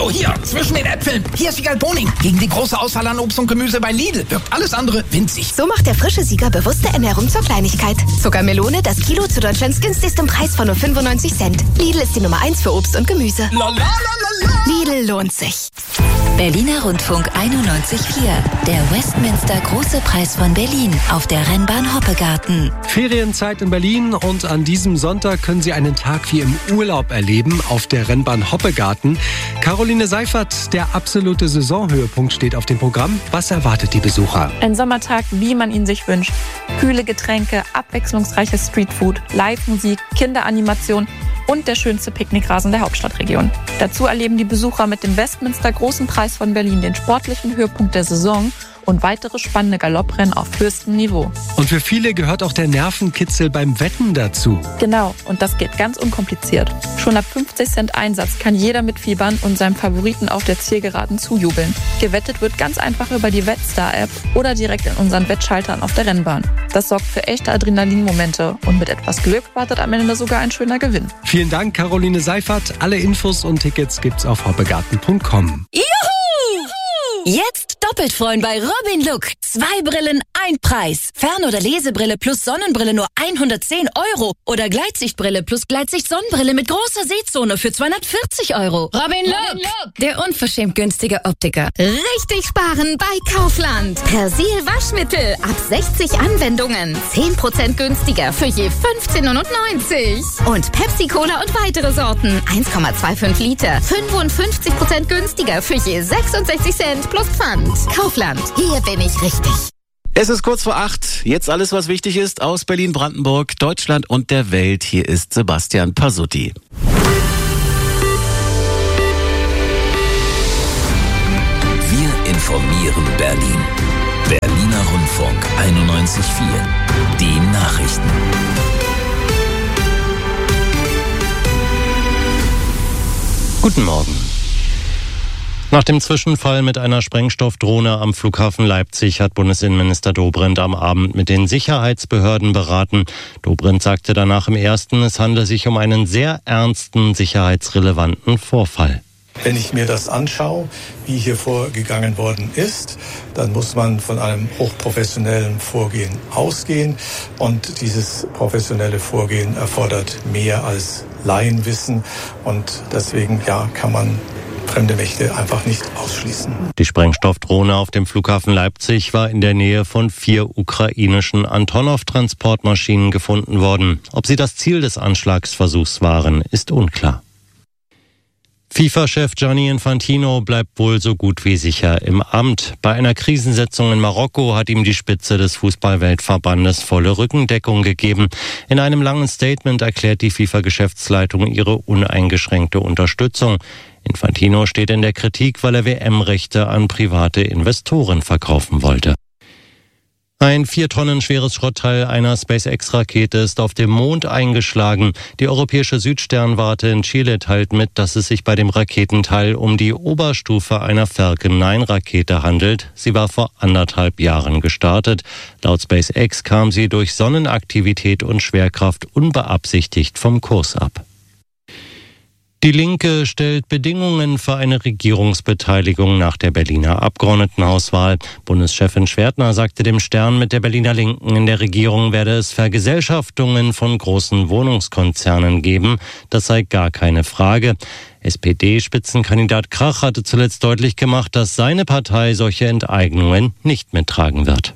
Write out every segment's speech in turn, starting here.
Hallo, hier, zwischen den Äpfeln. Hier ist Siegal Boning. Gegen die große Auswahl an Obst und Gemüse bei Lidl wirkt alles andere winzig. So macht der frische Sieger bewusste Ernährung zur Kleinigkeit. Zuckermelone, das Kilo zu Deutschlands günstigsten Preis von nur 95 Cent. Lidl ist die Nummer 1 für Obst und Gemüse. Lidl lohnt sich. Berliner Rundfunk 91.4. Der Westminster Große Preis von Berlin auf der Rennbahn Hoppegarten. Ferienzeit in Berlin und an diesem Sonntag können Sie einen Tag wie im Urlaub erleben auf der Rennbahn Hoppegarten. Caroline Seifert, der absolute Saisonhöhepunkt steht auf dem Programm. Was erwartet die Besucher? Ein Sommertag, wie man ihn sich wünscht. Kühle Getränke, abwechslungsreiches Streetfood, Live-Musik, Kinderanimation und der schönste Picknickrasen der Hauptstadtregion. Dazu erleben die Besucher mit dem Westminster Großen Preis von Berlin den sportlichen Höhepunkt der Saison und weitere spannende Galopprennen auf höchstem Niveau. Und für viele gehört auch der Nervenkitzel beim Wetten dazu. Genau, und das geht ganz unkompliziert. Schon ab 50 Cent Einsatz kann jeder mitfiebern und seinem Favoriten auf der Zielgeraden zujubeln. Gewettet wird ganz einfach über die Wettstar-App oder direkt in unseren Wettschaltern auf der Rennbahn. Das sorgt für echte Adrenalinmomente und mit etwas Glück wartet am Ende sogar ein schöner Gewinn. Vielen Dank, Caroline Seifert. Alle Infos und Tickets gibt's auf hoppegarten.com. Jetzt doppelt freuen bei Robin Look. 2 Brillen, 1 Preis. Fern- oder Lesebrille plus Sonnenbrille nur 110 €. Oder Gleitsichtbrille plus Gleitsicht-Sonnenbrille mit großer Sehzone für 240 €. Robin Look, der unverschämt günstige Optiker. Richtig sparen bei Kaufland. Persil Waschmittel ab 60 Anwendungen. 10% günstiger für je 15,99 €. Und Pepsi Cola und weitere Sorten. 1,25 Liter. 55% günstiger für je 66 Cent plus Pfand. Kaufland. Hier bin ich richtig. Es ist kurz vor 8. Jetzt alles, was wichtig ist aus Berlin, Brandenburg, Deutschland und der Welt. Hier ist Sebastian Pasutti. Wir informieren Berlin. Berliner Rundfunk 91.4. Die Nachrichten. Guten Morgen. Nach dem Zwischenfall mit einer Sprengstoffdrohne am Flughafen Leipzig hat Bundesinnenminister Dobrindt am Abend mit den Sicherheitsbehörden beraten. Dobrindt sagte danach im Ersten, es handle sich um einen sehr ernsten, sicherheitsrelevanten Vorfall. Wenn ich mir das anschaue, wie hier vorgegangen worden ist, dann muss man von einem hochprofessionellen Vorgehen ausgehen. Und dieses professionelle Vorgehen erfordert mehr als Laienwissen. Und deswegen kann man fremde Mächte einfach nicht ausschließen. Die Sprengstoffdrohne auf dem Flughafen Leipzig war in der Nähe von 4 ukrainischen Antonov-Transportmaschinen gefunden worden. Ob sie das Ziel des Anschlagsversuchs waren, ist unklar. FIFA-Chef Gianni Infantino bleibt wohl so gut wie sicher im Amt. Bei einer Krisensitzung in Marokko hat ihm die Spitze des Fußballweltverbandes volle Rückendeckung gegeben. In einem langen Statement erklärt die FIFA-Geschäftsleitung ihre uneingeschränkte Unterstützung. Infantino steht in der Kritik, weil er WM-Rechte an private Investoren verkaufen wollte. Ein 4 Tonnen schweres Schrottteil einer SpaceX-Rakete ist auf dem Mond eingeschlagen. Die europäische Südsternwarte in Chile teilt mit, dass es sich bei dem Raketenteil um die Oberstufe einer Falcon 9-Rakete handelt. Sie war vor 1,5 Jahren gestartet. Laut SpaceX kam sie durch Sonnenaktivität und Schwerkraft unbeabsichtigt vom Kurs ab. Die Linke stellt Bedingungen für eine Regierungsbeteiligung nach der Berliner Abgeordnetenhauswahl. Bundeschefin Schwertner sagte dem Stern, mit der Berliner Linken in der Regierung werde es Vergesellschaftungen von großen Wohnungskonzernen geben. Das sei gar keine Frage. SPD-Spitzenkandidat Krach hatte zuletzt deutlich gemacht, dass seine Partei solche Enteignungen nicht mittragen wird.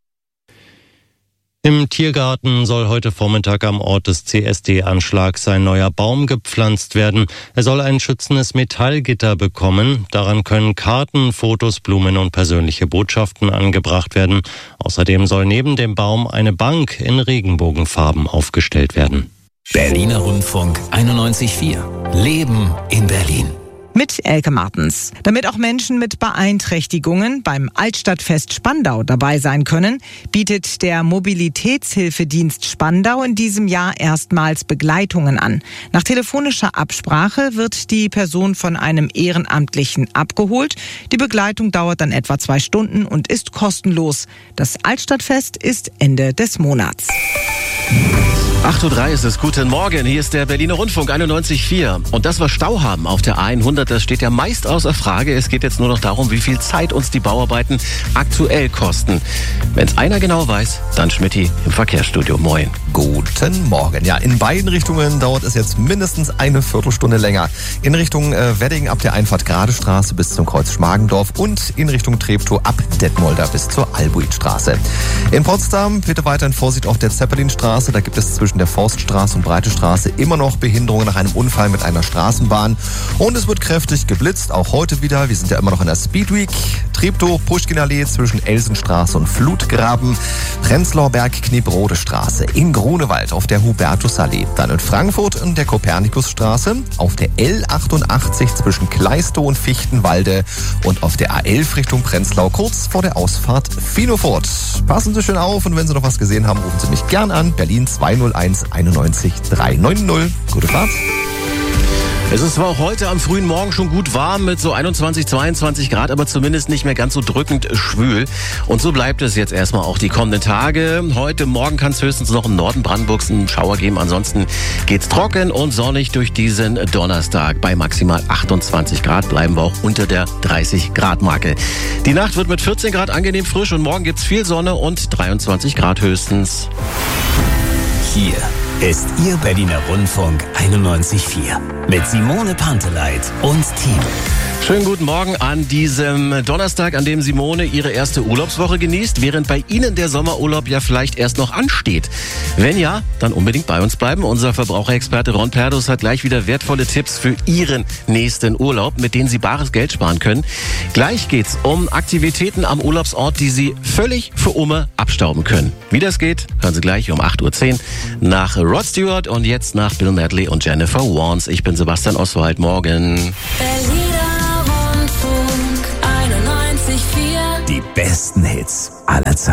Im Tiergarten soll heute Vormittag am Ort des CSD-Anschlags ein neuer Baum gepflanzt werden. Er soll ein schützendes Metallgitter bekommen. Daran können Karten, Fotos, Blumen und persönliche Botschaften angebracht werden. Außerdem soll neben dem Baum eine Bank in Regenbogenfarben aufgestellt werden. Berliner Rundfunk 91.4. Leben in Berlin. Mit Elke Martens. Damit auch Menschen mit Beeinträchtigungen beim Altstadtfest Spandau dabei sein können, bietet der Mobilitätshilfedienst Spandau in diesem Jahr erstmals Begleitungen an. Nach telefonischer Absprache wird die Person von einem Ehrenamtlichen abgeholt. Die Begleitung dauert dann etwa 2 Stunden und ist kostenlos. Das Altstadtfest ist Ende des Monats. 8:03 Uhr ist es. Guten Morgen. Hier ist der Berliner Rundfunk 91.4. Und dass wir Stau haben auf der A100, das steht ja meist außer Frage. Es geht jetzt nur noch darum, wie viel Zeit uns die Bauarbeiten aktuell kosten. Wenn es einer genau weiß, dann Schmitty im Verkehrsstudio. Moin. Guten Morgen. Ja, in beiden Richtungen dauert es jetzt mindestens eine Viertelstunde länger. In Richtung Wedding ab der Einfahrt Gradestraße bis zum Kreuz Schmargendorf und in Richtung Treptow ab Detmolder bis zur Albuitstraße. In Potsdam bitte weiterhin Vorsicht auf der Zeppelinstraße. Da gibt es zwischen der Forststraße und Breite Straße immer noch Behinderungen nach einem Unfall mit einer Straßenbahn. Und es wird kräftig geblitzt, auch heute wieder. Wir sind ja immer noch in der Speedweek. Treptow, Puschkinallee zwischen Elsenstraße und Flutgraben. Prenzlauer Berg, Kniebrode Straße. In Grunewald auf der Hubertusallee. Dann in Frankfurt in der Kopernikusstraße. Auf der L88 zwischen Kleistow und Fichtenwalde. Und auf der A11 Richtung Prenzlau kurz vor der Ausfahrt Finofurt. Passen Sie schön auf und wenn Sie noch was gesehen haben, rufen Sie mich gern an. Berlin 201 91 390. Gute Fahrt. Es ist zwar auch heute am frühen Morgen schon gut warm mit so 21, 22 Grad, aber zumindest nicht mehr ganz so drückend schwül. Und so bleibt es jetzt erstmal auch die kommenden Tage. Heute Morgen kann es höchstens noch im Norden Brandenburgs einen Schauer geben. Ansonsten geht's trocken und sonnig durch diesen Donnerstag. Bei maximal 28 Grad bleiben wir auch unter der 30 Grad Marke. Die Nacht wird mit 14 Grad angenehm frisch und morgen gibt's viel Sonne und 23 Grad höchstens. Hier ist Ihr Berliner Rundfunk 91.4 mit Simone Panteleit und Team. Schönen guten Morgen an diesem Donnerstag, an dem Simone ihre erste Urlaubswoche genießt, während bei Ihnen der Sommerurlaub ja vielleicht erst noch ansteht. Wenn ja, dann unbedingt bei uns bleiben. Unser Verbraucherexperte Ron Perdus hat gleich wieder wertvolle Tipps für Ihren nächsten Urlaub, mit denen Sie bares Geld sparen können. Gleich geht's um Aktivitäten am Urlaubsort, die Sie völlig für Umme abstauben können. Wie das geht, hören Sie gleich um 8:10 Uhr nach Rod Stewart und jetzt nach Bill Medley und Jennifer Warnes. Ich bin Sebastian Oswald. Morgen. Die besten Hits aller Zeiten.